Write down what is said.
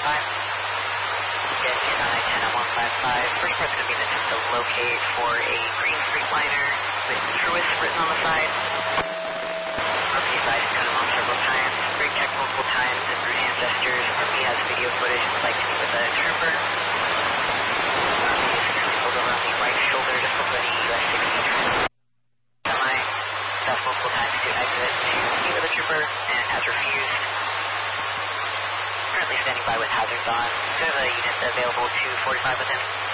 Get in on I-10 at 155. First part's going to be an attempt to locate for a green Streetliner with Truist written on the side. RP advised cut him off several times. Brake check multiple times and rude hand gestures. RP has video footage and would like to meet with a trooper. RP is currently pulled over on the right shoulder just over the US 60 semi. That's multiple times to exit to meet with a trooper and has refused. Currently standing by with hazards on. Do you have a unit available to 45 with him?